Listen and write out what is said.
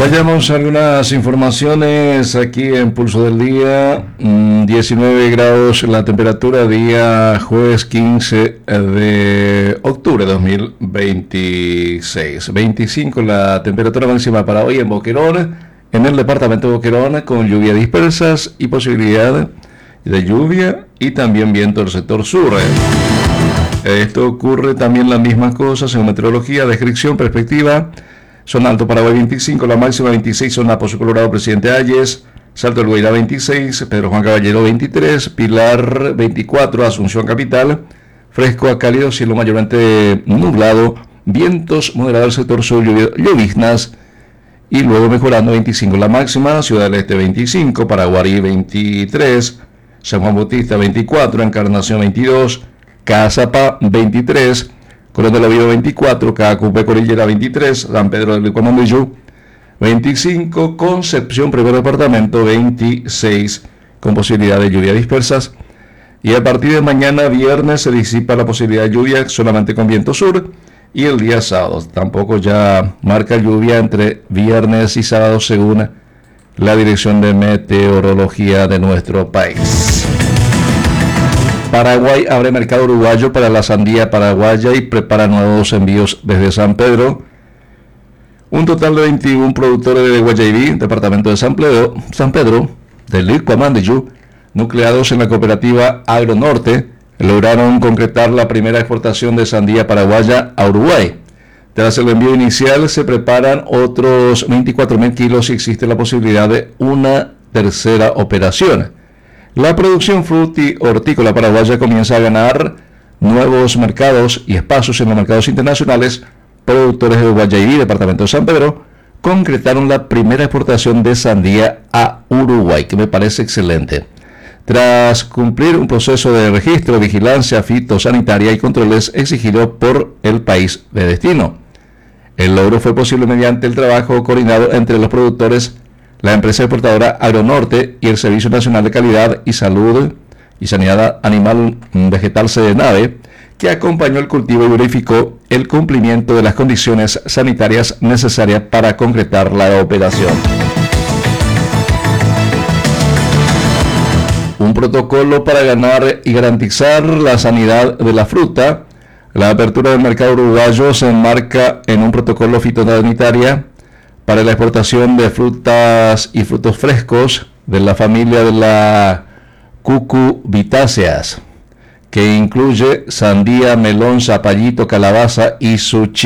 Vayamos a algunas informaciones aquí en Pulso del Día. 19 grados la temperatura, día jueves 15 de octubre de 2026. 25 la temperatura máxima para hoy en Boquerón, en el departamento de Boquerón, con lluvia dispersas y posibilidad de lluvia y también viento del sector sur. Esto ocurre también las mismas cosas en meteorología, descripción, perspectiva. Zona Alto Paraguay 25, la máxima 26, zona Pozo Colorado Presidente Hayes, Salto del Guairá 26, Pedro Juan Caballero 23, Pilar 24, Asunción Capital, fresco a cálido, cielo mayormente nublado, vientos moderados del sector sur, lloviznas, y luego mejorando 25 la máxima, Ciudad del Este 25, Paraguarí 23, San Juan Bautista 24, Encarnación 22, Cazapá 23, Colón de la Villa 24, Cacupé Cordillera 23, San Pedro del Licuamandillú 25, Concepción Primer Departamento 26, con posibilidad de lluvia dispersas. Y a partir de mañana viernes se disipa la posibilidad de lluvia solamente con viento sur, y el día sábado tampoco ya marca lluvia entre viernes y sábado según la Dirección de Meteorología de nuestro país. Paraguay abre mercado uruguayo para la sandía paraguaya y prepara nuevos envíos desde San Pedro. Un total de 21 productores de Guayaibí, departamento de San Pedro, del Licuamandillú, nucleados en la cooperativa Agronorte, lograron concretar la primera exportación de sandía paraguaya a Uruguay. Tras el envío inicial se preparan otros 24.000 kilos y existe la posibilidad de una tercera operación. La producción hortícola paraguaya comienza a ganar nuevos mercados y espacios en los mercados internacionales. Productores de Guayaibí, departamento de San Pedro, concretaron la primera exportación de sandía a Uruguay, que me parece excelente. Tras cumplir un proceso de registro, vigilancia fitosanitaria y controles exigido por el país de destino. El logro fue posible mediante el trabajo coordinado entre los productores, la empresa exportadora Agronorte y el Servicio Nacional de Calidad y Salud y Sanidad Animal Vegetal SEDENAVE, que acompañó el cultivo y verificó el cumplimiento de las condiciones sanitarias necesarias para concretar la operación. Un protocolo para ganar y garantizar la sanidad de la fruta. La apertura del mercado uruguayo se enmarca en un protocolo fitosanitario para la exportación de frutas y frutos frescos de la familia de las cucurbitáceas, que incluye sandía, melón, zapallito, calabaza y zucchini.